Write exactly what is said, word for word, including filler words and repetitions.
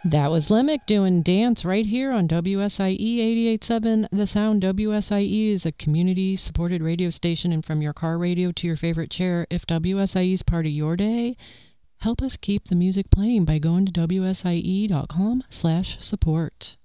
That was Limmick doing Dance right here on W S I E eighty-eight point seven The Sound. W S I E is a community-supported radio station, and from your car radio to your favorite chair, if W S I E is part of your day, help us keep the music playing by going to W S I E dot com slash support.